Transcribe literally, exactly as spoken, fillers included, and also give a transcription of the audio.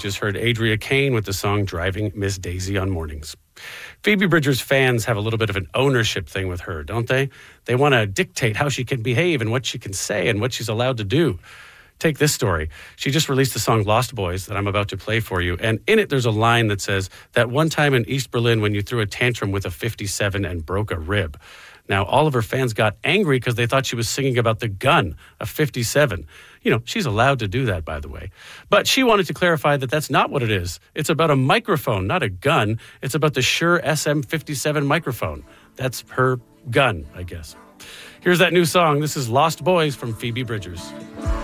just heard Adria Kane with the song Driving Miss Daisy on Mornings. Phoebe Bridgers fans have a little bit of an ownership thing with her, don't they? They want to dictate how she can behave and what she can say and what she's allowed to do. Take this story. She just released the song Lost Boys that I'm about to play for you. And in it, there's a line that says, that one time in East Berlin when you threw a tantrum with a fifty-seven and broke a rib. Now, all of her fans got angry because they thought she was singing about the gun, a fifty-seven. You know, she's allowed to do that, by the way. But she wanted to clarify that that's not what it is. It's about a microphone, not a gun. It's about the Shure S M fifty-seven microphone. That's her gun, I guess. Here's that new song. This is Lost Boys from Phoebe Bridgers.